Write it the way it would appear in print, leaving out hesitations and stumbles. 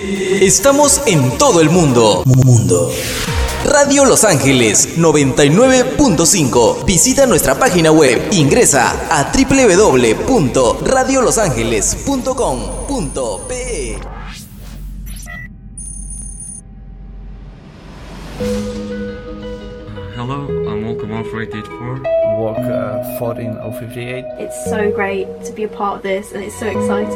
Estamos en todo el mundo. Radio Los Ángeles 99.5. Visita nuestra página web. Ingresa a www.radiolosangeles.com.pe. Hello, I'm Walker 14884. Walk 14058. It's so great to be a part of this, and it's so exciting.